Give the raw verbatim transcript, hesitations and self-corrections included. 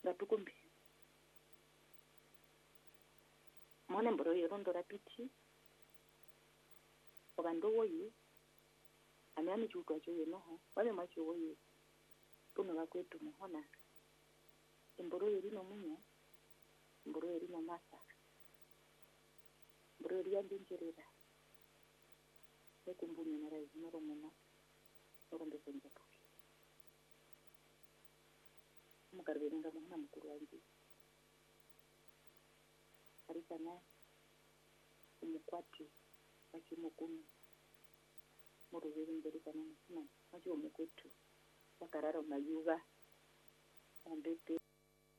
ngatukumbi mone mboro yerondo rapiti ogando woyi amani chuka choyo noho wale macho woyi tuno la kwetu muhona mboro yerino munyo mboro yerino masa mboro yeri ndinjerera ekumbunye na rai no romono orombe senja poki mukarbenga muhona mukuru wangi arisana umukwati wakimukunu muruviri mbere kana musina macho mukwetu wakarara mayuva ambete